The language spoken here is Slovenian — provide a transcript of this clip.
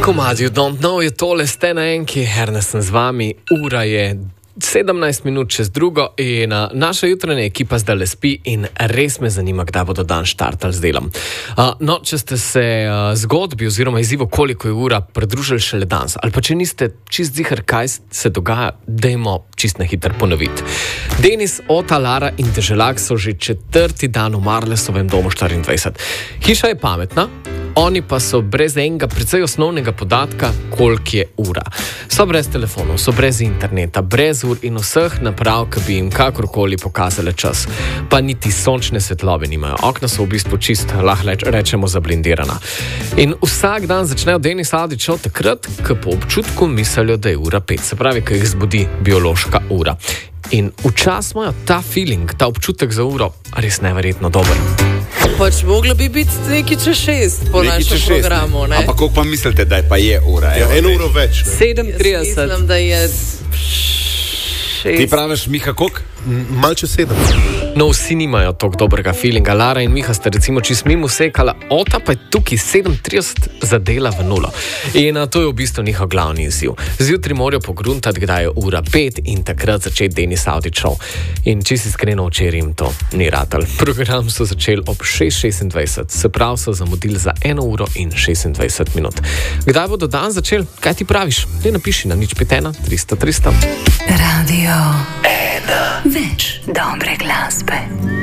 Komadi Don't Know je tole, ste na enki, Ernest sem z vami, ura je 17 minut čez drugo in naša jutranja ekipa zdaj le spi in res me zanima, kdaj bodo dan štartali z delom. No, če ste se zgodbi oziroma izzivu, koliko je ura, pridružili šele danes, ali pa če niste čist ziher, kaj se dogaja, dajmo čist na hiter ponoviti. Denis, Ota, Lara in Deželak so že 4. dan v Marlesovem domu 24. Hiša je pametna, oni pa so brez enega precej osnovnega podatka, koliko je ura. So brez telefonov, so brez interneta, brez ur in vseh naprav, ki bi jim kakorkoli pokazale čas. Pa niti sončne svetlobe nimajo. Okna so v bistvu čist, lahko rečemo, zablindirana. In vsak dan začnejo Denis Adi šel takrat, ko po občutku mislijo, da je ura 5. Se pravi, ko jih zbudi biološka ura. In včasih imajo ta feeling, ta občutek za uro res neverjetno dober. Pač moglo bi biti nekaj čez 6 po našem programu, ne? Ampak koliko pa mislite, da pa je ura? Eno uro več. 37. Mislim, da je 6. Ti praviš, Miha, koliko? Malče 7. No, vsi nimajo tako dobrega feelinga. Lara in Miha sta recimo čist mimo sekala, Ota pa je tukaj 37 zadela v nulo. In to je v bistvu njihov glavni izziv. Zjutraj morajo pogruntati, kdaj je ura 5 in takrat začeti Denis Audi Show. In čisto iskreno, včeraj jim to ni ratal. Program so začeli ob 6:26, se pravi so zamudili za 1 uro in 26 minut. Kdaj bodo dan začeli? Kaj ti praviš? Ne napiši na 051 300 300. Radio 1. Več dobre glasbe.